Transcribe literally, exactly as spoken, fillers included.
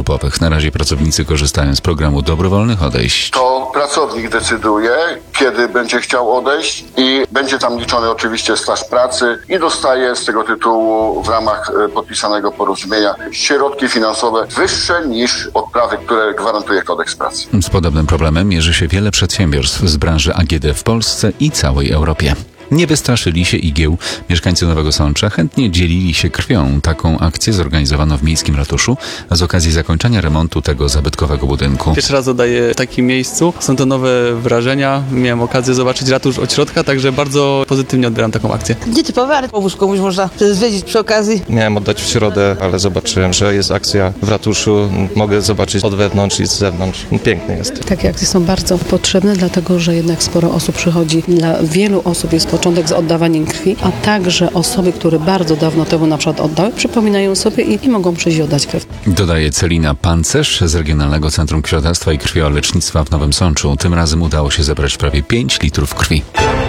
grupowych. Na razie pracownicy korzystają z programu dobrowolnych odejść. To pracownik decyduje, kiedy będzie chciał odejść i będzie tam liczony oczywiście staż pracy i dostaje z tego tytułu w ramach podpisanego porozumienia środki finansowe wyższe niż odprawy, które gwarantuje kodeks pracy. Z podobnym problemem mierzy się wiele przedsiębiorstw z branży A G D w Polsce i całej Europie. Nie wystraszyli się igieł. Mieszkańcy Nowego Sącza chętnie dzielili się krwią. Taką akcję zorganizowano w miejskim ratuszu z okazji zakończenia remontu tego zabytkowego budynku. Pierwszy raz oddaję w takim miejscu. Są to nowe wrażenia. Miałem okazję zobaczyć ratusz od środka, także bardzo pozytywnie odbieram taką akcję. Nietypowe, ale pomóż komuś można zwiedzić przy okazji. Miałem oddać w środę, ale zobaczyłem, że jest akcja w ratuszu. Mogę zobaczyć od wewnątrz i z zewnątrz. Piękny jest. Takie akcje są bardzo potrzebne, dlatego że jednak sporo osób przychodzi. Dla wielu osób jest początek z oddawaniem krwi, a także osoby, które bardzo dawno temu na przykład oddały, przypominają sobie i, i mogą przyjść i oddać krew. Dodaje Celina Pancerz z Regionalnego Centrum Krwiodawstwa i Krwiolecznictwa w Nowym Sączu. Tym razem udało się zebrać prawie pięć litrów krwi.